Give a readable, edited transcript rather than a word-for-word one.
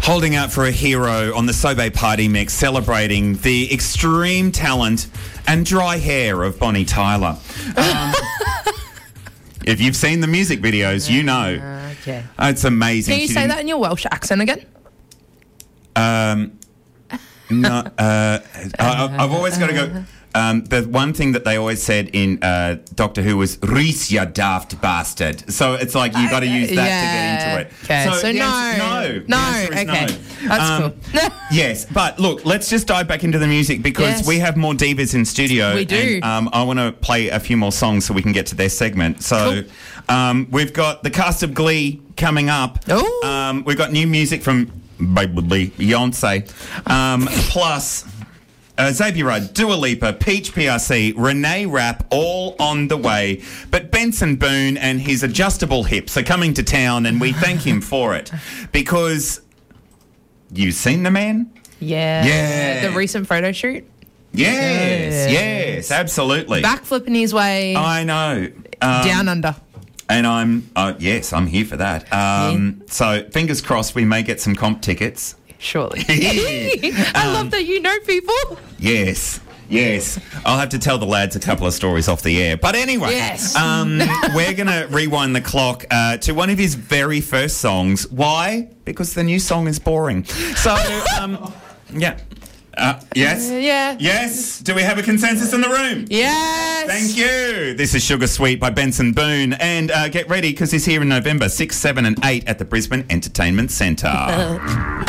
holding out for a hero on the Sobe Party Mix, celebrating the extreme talent and dry hair of Bonnie Tyler. If you've seen the music videos, you know. Okay. It's amazing. Can you say that in your Welsh accent again? No, I've always got to go. The one thing that they always said in Doctor Who was "Rhys, ya daft bastard." So it's like you got to use that to get into it. Okay, so the no. answer is no. No, The answer is okay. no. That's cool. Yes, but look, let's just dive back into the music because we have more divas in studio. We do. And, I want to play a few more songs so we can get to their segment. So we've got the cast of Glee coming up. Oh. We've got new music from Beyonce, plus Xavier Rudd, Dua Lipa, Peach PRC, Renee Rapp, all on the way. But Benson Boone and his adjustable hips are coming to town, and we thank him for it because you've seen the man. Yeah. The recent photo shoot. Yes, absolutely. Backflipping his way I know. down under. And I'm here for that. So fingers crossed we may get some comp tickets. Surely. I love that you know people. Yes. I'll have to tell the lads a couple of stories off the air. But anyway, we're going to rewind the clock to one of his very first songs. Why? Because the new song is boring. So, yes? Yes? Do we have a consensus in the room? Yes. Thank you. This is Sugar Sweet by Benson Boone. And get ready because he's here in November 6, 7 and 8 at the Brisbane Entertainment Centre.